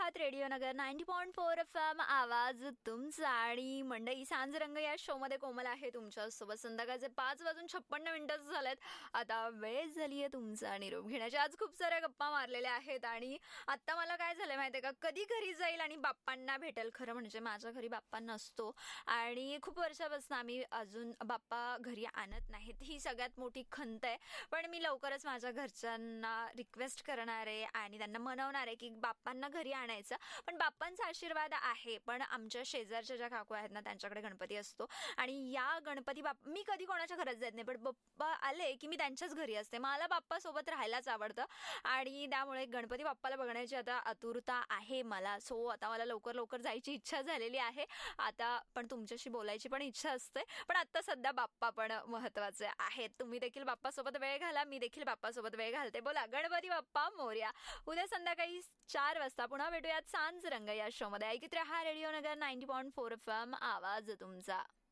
आहात रेडिओ नगर 90.4 FM, आवाज तुमचा. आणि मंडई सांजरंग या शो मध्ये कोमल आहे तुमच्यासोबत. संध्याकाळचे 5:56 झालेत. आता वेळ झाली आहे तुमचा निरोप घेण्याची. आज खूप साऱ्या गप्पा मारलेल्या आहेत आणि आता मला काय झालंय माहितीये का, कधी घरी जाईल आणि बाप्पांना भेटेल. खरं म्हणजे माझ्या घरी बाप्पा नसतो आणि खूप वर्षापासून आम्ही अजून बाप्पा घरी आणत नाहीत. ही सगळ्यात मोठी खंत आहे. पण मी लवकरच माझ्या घरच्यांना रिक्वेस्ट करणार आहे आणि त्यांना मनवणार आहे की बाप्पांना घरी आणायचं. पण बाप्पांचा आशीर्वाद आहे, पण आमच्या शेजारच्या ज्या काकू आहेत ना, त्यांच्याकडे गणपती असतो आणि या गणपती मी कधी कोणाच्या घरात जात नाही, पण बाप्पा आले की मी त्यांच्याच घरी असते. मला बाप्पा सोबत राहायलाच आवडतं आणि त्यामुळे गणपती बाप्पाला बघण्याची आता आतुरता आहे मला. सो आता मला लवकर लवकर जायची इच्छा झालेली आहे. आता पण तुमच्याशी बोलायची पण इच्छा असते, पण आता सध्या बाप्पा पण महत्वाचे आहेत. तुम्ही देखील बाप्पासोबत वेळ घाला, मी देखील बाप्पासोबत वेळ घालते. बोला गणपती बाप्पा मोरया. उद्या संध्याकाळी 4 वाजता पुन्हा भेटूयात सांजरंग या शो मध्ये. ऐकत रहा रेडिओ नगर 90.4 FM, आवाज तुमचा.